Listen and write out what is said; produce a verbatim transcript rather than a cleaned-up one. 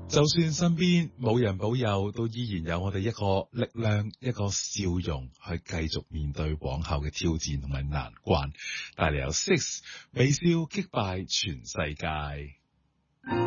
就算身邊冇人保佑，都依然有我哋一個力量，一個笑容去繼續面對往後嘅挑戰同埋難關，帶嚟有 Six 微笑擊敗全世界。